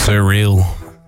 Surreal.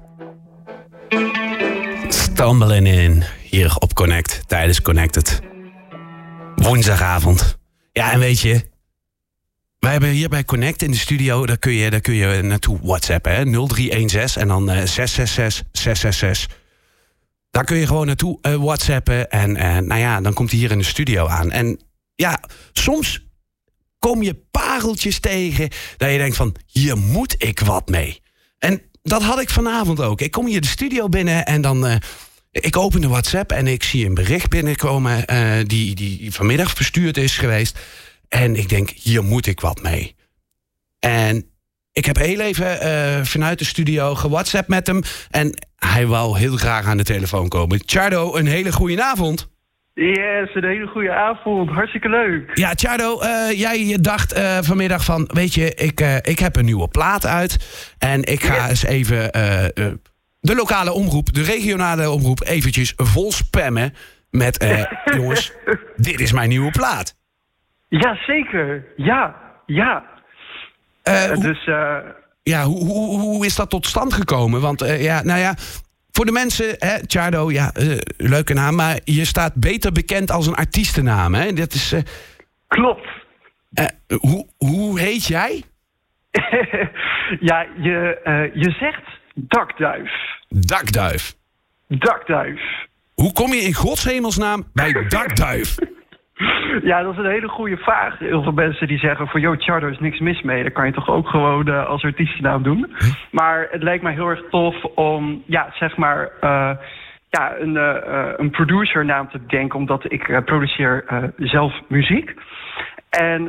Stumbling in. Hier op Connect. Tijdens Connected. Woensdagavond. Ja, en weet je... Wij hebben hier bij Connect in de studio... Daar kun je naartoe whatsappen. Hè? 0316 en dan 666 666. Daar kun je gewoon naartoe whatsappen. En nou ja, dan komt hij hier in de studio aan. En ja, soms kom je pareltjes tegen... dat je denkt van, hier moet ik wat mee. En dat had ik vanavond ook. Ik kom hier de studio binnen en dan... ik open de WhatsApp en ik zie een bericht binnenkomen... die vanmiddag verstuurd is geweest. En ik denk, hier moet ik wat mee. En ik heb heel even vanuit de studio gewhatsappt met hem... en hij wou heel graag aan de telefoon komen. Tjardo, een hele goede avond. Yes, een hele goede avond. Hartstikke leuk. Ja, Tjardo, jij dacht vanmiddag van... weet je, ik heb een nieuwe plaat uit... en ik ga eens even de lokale omroep... de regionale omroep eventjes vol spammen... met, jongens, dit is mijn nieuwe plaat. Ja, zeker. Ja. Hoe is dat tot stand gekomen? Want voor de mensen, Tjardo, leuke naam... maar je staat beter bekend als een artiestennaam, hè? Dat is... Klopt. Hoe heet jij? Ja, je zegt dakduif. Dakduif. Hoe kom je in godshemelsnaam bij dakduif? Ja, dat is een hele goede vraag. Heel veel mensen die zeggen van... joh, Tjardo, is niks mis mee. Dat kan je toch ook gewoon als artiestennaam doen. Maar het lijkt mij heel erg tof om... een producernaam te bedenken... omdat ik produceer zelf muziek. En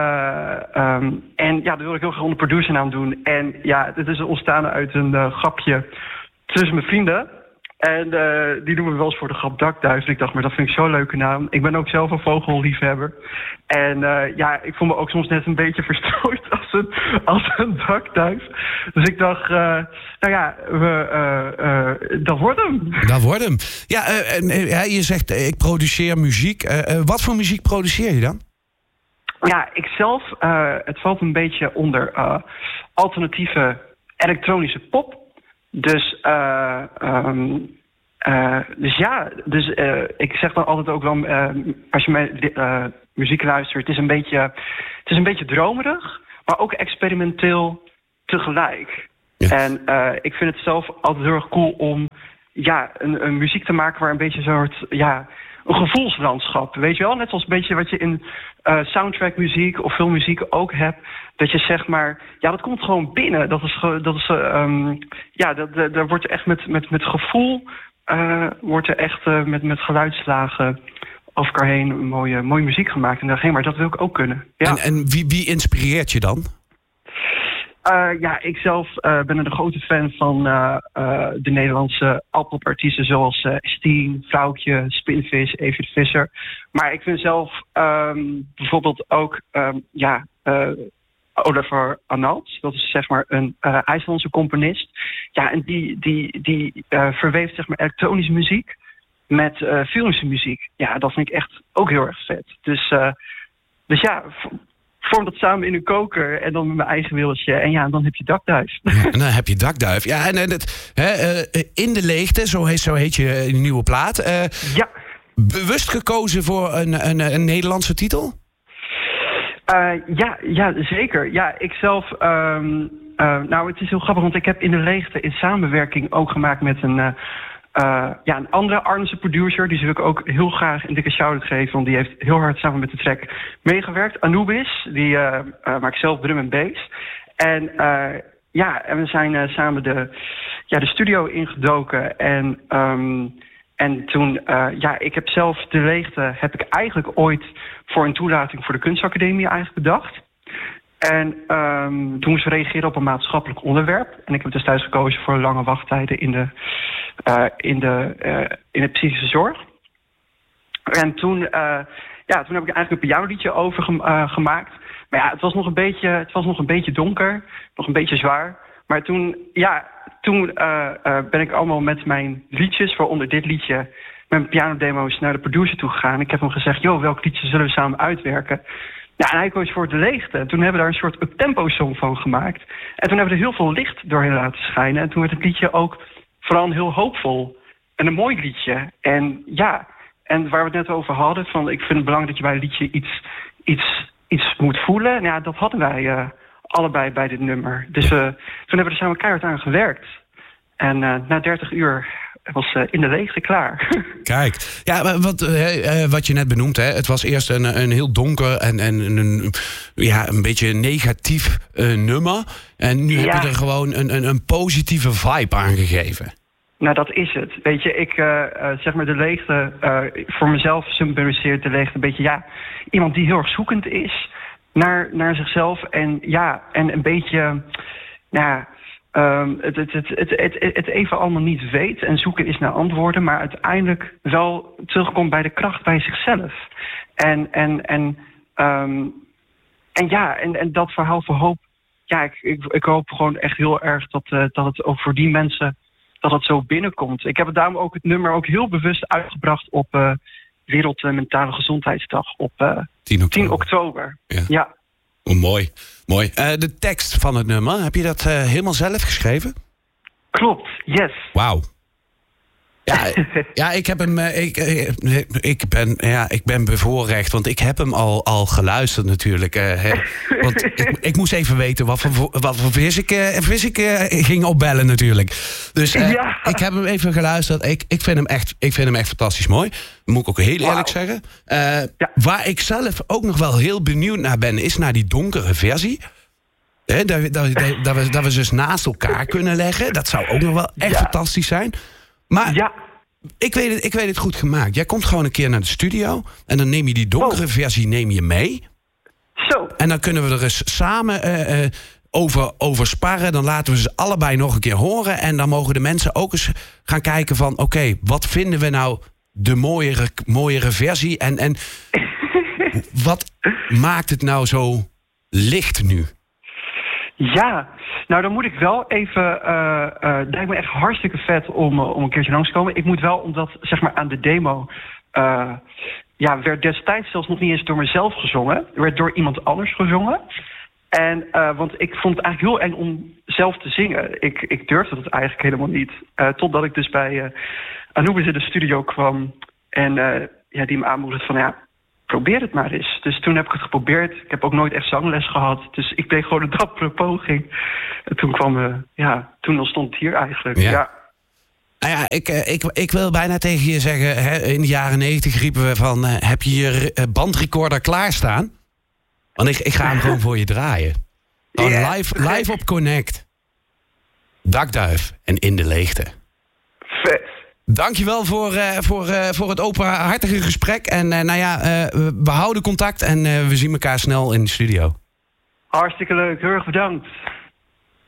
dat wil ik heel graag onder producernaam doen. En ja, dit is ontstaan uit een grapje tussen mijn vrienden... En die doen we wel eens voor de grap dakduif. En ik dacht, maar dat vind ik zo'n leuke naam. Ik ben ook zelf een vogelliefhebber. En ik voel me ook soms net een beetje verstrooid als een dakduif. Dus ik dacht, dat wordt hem. Dat wordt hem. Ja, je zegt, ik produceer muziek. Wat voor muziek produceer je dan? Ja, ik zelf, het valt een beetje onder alternatieve elektronische pop. Dus ik zeg dan altijd ook wel, als je mijn muziek luistert, het is een beetje dromerig, maar ook experimenteel tegelijk. Ja. En ik vind het zelf altijd heel erg cool om een muziek te maken waar een beetje een soort een gevoelslandschap, weet je wel? Net als een beetje wat je in soundtrackmuziek of filmmuziek ook hebt. Dat je zeg maar, dat komt gewoon binnen. Daar wordt er echt met gevoel, wordt er echt met geluidslagen over elkaar heen mooie muziek gemaakt. En dacht, maar dat wil ik ook kunnen. Ja. En wie inspireert je dan? Ik zelf ben een grote fan van de Nederlandse alpopartiesten zoals Steen, Vrouwtje, Spinvis, Evie de Visser. Maar ik vind zelf bijvoorbeeld ook Olafur Arnalds. Dat is zeg maar een IJslandse componist. Ja, en die verweeft zeg maar elektronische muziek met filmische muziek. Ja, dat vind ik echt ook heel erg vet. Dus vorm dat samen in een koker en dan met mijn eigen willetje. En dan heb je dakduif. Ja, en dan heb je dakduif. Ja, en in de leegte, zo heet je nieuwe plaat. Bewust gekozen voor een Nederlandse titel? Ja, zeker. Ja, ik zelf... het is heel grappig, want ik heb in de leegte in samenwerking ook gemaakt met een andere Arnhemse producer. Die zou ik ook heel graag een dikke shout-out geven, want die heeft heel hard samen met de track meegewerkt. Anubis, die maakt zelf drum en bass. En we zijn samen de studio ingedoken. En toen, ik heb zelf de leegte, heb ik eigenlijk ooit voor een toelating voor de kunstacademie eigenlijk bedacht. En toen moesten we reageren op een maatschappelijk onderwerp. En ik heb destijds gekozen voor lange wachttijden in de psychische zorg. En toen heb ik eigenlijk een pianoliedje over gemaakt. Maar ja, het was nog een beetje donker, nog een beetje zwaar. Maar toen ben ik allemaal met mijn liedjes, waaronder dit liedje, met mijn pianodemo's naar de producer toe gegaan. Ik heb hem gezegd, welk liedje zullen we samen uitwerken? Ja, en hij koos voor De Leegte. En toen hebben we daar een soort uptempo-song van gemaakt. En toen hebben we er heel veel licht doorheen laten schijnen. En toen werd het liedje ook vooral heel hoopvol. En een mooi liedje. En ja, en waar we het net over hadden, van ik vind het belangrijk dat je bij een liedje iets moet voelen. Nou ja, dat hadden wij allebei bij dit nummer. Dus toen hebben we er samen keihard aan gewerkt. En na 30 uur was In de Leegte klaar. Kijk, ja, wat je net benoemt, hè, het was eerst een heel donker en een beetje negatief nummer. En nu heb je er gewoon een positieve vibe aan gegeven. Nou, dat is het. Weet je, ik zeg maar De Leegte, voor mezelf symboliseert De Leegte een beetje, iemand die heel erg zoekend is naar zichzelf. En en een beetje, het even allemaal niet weet en zoeken is naar antwoorden, maar uiteindelijk wel terugkomt bij de kracht bij zichzelf. En dat verhaal voor hoop, ik hoop gewoon echt heel erg dat het ook voor die mensen, dat het zo binnenkomt. Ik heb het daarom ook het nummer ook heel bewust uitgebracht op Wereld Mentale Gezondheidsdag op 10 oktober. Ja. Oh, mooi. De tekst van het nummer, heb je dat helemaal zelf geschreven? Klopt, yes. Wauw. Ja, ik heb hem. Ik ben bevoorrecht, want ik heb hem al geluisterd natuurlijk. Want ik moest even weten wat voor vis ik ging opbellen natuurlijk. Dus ik heb hem even geluisterd. Ik vind hem echt fantastisch mooi. Moet ik ook heel eerlijk zeggen. Waar ik zelf ook nog wel heel benieuwd naar ben, is naar die donkere versie. Dat we ze dus naast elkaar kunnen leggen. Dat zou ook nog wel echt fantastisch zijn. Maar ik weet het goed gemaakt. Jij komt gewoon een keer naar de studio en dan neem je die donkere versie mee. Zo. En dan kunnen we er eens samen over sparren. Dan laten we ze allebei nog een keer horen. En dan mogen de mensen ook eens gaan kijken van, oké, wat vinden we nou de mooiere versie? En wat maakt het nou zo licht nu? Ja, nou dan moet ik wel even, het lijkt me echt hartstikke vet om een keertje langs te komen. Ik moet wel, omdat zeg maar aan de demo, werd destijds zelfs nog niet eens door mezelf gezongen. werd door iemand anders gezongen. En, want ik vond het eigenlijk heel eng om zelf te zingen. Ik durfde dat eigenlijk helemaal niet. Totdat ik dus bij Anubis in de studio kwam en die me aanmoedigde van probeer het maar eens. Dus toen heb ik het geprobeerd. Ik heb ook nooit echt zangles gehad. Dus ik deed gewoon een dappere poging. En toen ontstond het hier eigenlijk. Ja. Nou ja, ik wil bijna tegen je zeggen, in de jaren 90 riepen we van, heb je je bandrecorder klaarstaan? Want ik ga hem gewoon voor je draaien. Live op Connect. Dakduif en In de Leegte. Vet. Dankjewel voor het openhartige gesprek. En we houden contact en we zien elkaar snel in de studio. Hartstikke leuk. Heel erg bedankt.